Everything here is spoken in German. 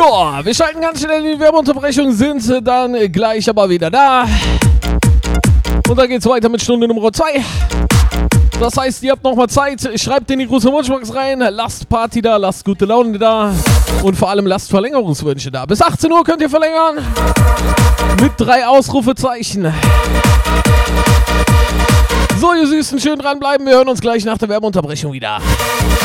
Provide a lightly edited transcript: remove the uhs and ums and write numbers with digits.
wir schalten ganz schnell in die Werbeunterbrechung, sind dann gleich aber wieder da. Und dann geht's weiter mit Stunde Nummer 2. Das heißt, ihr habt nochmal Zeit, schreibt in die große Wunschbox rein, lasst Party da, lasst gute Laune da und vor allem lasst Verlängerungswünsche da. Bis 18 Uhr könnt ihr verlängern mit 3 Ausrufezeichen. So, ihr Süßen, schön dranbleiben, wir hören uns gleich nach der Werbeunterbrechung wieder.